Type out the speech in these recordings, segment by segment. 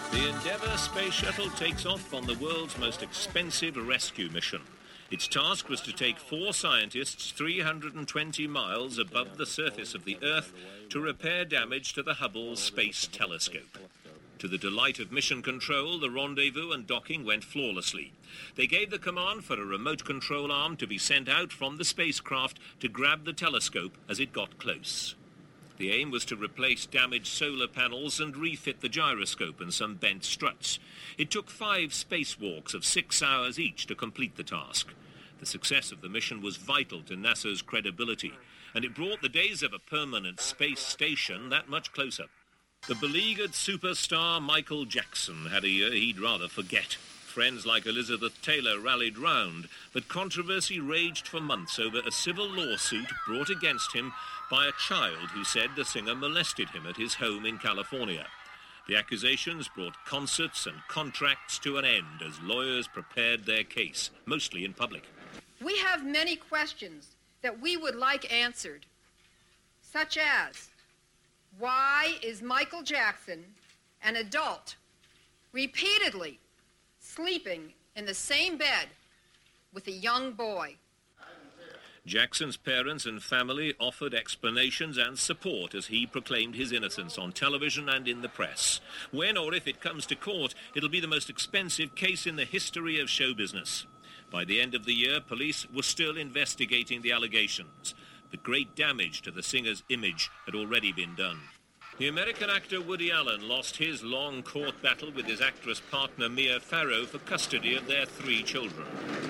The Endeavour space shuttle takes off on the world's most expensive rescue mission. Its task was to take 4 scientists 320 miles above the surface of the Earth to repair damage to the Hubble Space Telescope. To the delight of mission control, the rendezvous and docking went flawlessly. They gave the command for a remote control arm to be sent out from the spacecraft to grab the telescope as it got close. The aim was to replace damaged solar panels and refit the gyroscope and some bent struts. It took 5 spacewalks of 6 hours each to complete the task. The success of the mission was vital to NASA's credibility, and it brought the days of a permanent space station that much closer. The beleaguered superstar Michael Jackson had a year he'd rather forget. Friends like Elizabeth Taylor rallied round, but controversy raged for months over a civil lawsuit brought against him by a child who said the singer molested him at his home in California. The accusations brought concerts and contracts to an end as lawyers prepared their case, mostly in public. We have many questions that we would like answered, such as, why is Michael Jackson, an adult, repeatedly sleeping in the same bed with a young boy? Jackson's parents and family offered explanations and support as he proclaimed his innocence on television and in the press. When or if it comes to court, it'll be the most expensive case in the history of show business. By the end of the year, police were still investigating the allegations, but great damage to the singer's image had already been done. The American actor Woody Allen lost his long court battle with his actress partner Mia Farrow for custody of their 3 children.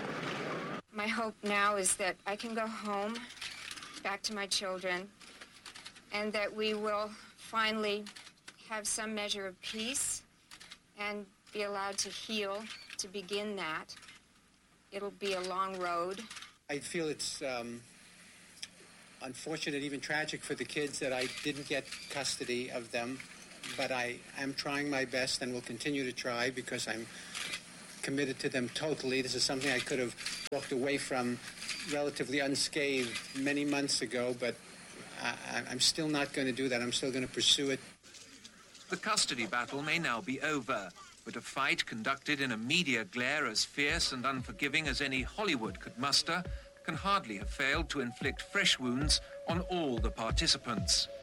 My hope now is that I can go home, back to my children, and that we will finally have some measure of peace and be allowed to heal, to begin that. It'll be a long road. I feel it's unfortunate, even tragic for the kids that I didn't get custody of them, but I am trying my best and will continue to try because I'm committed to them totally. This is something I could have walked away from relatively unscathed many months ago, but I'm still not going to do that. I'm still going to pursue it. The custody battle may now be over, but a fight conducted in a media glare as fierce and unforgiving as any Hollywood could muster can hardly have failed to inflict fresh wounds on all the participants.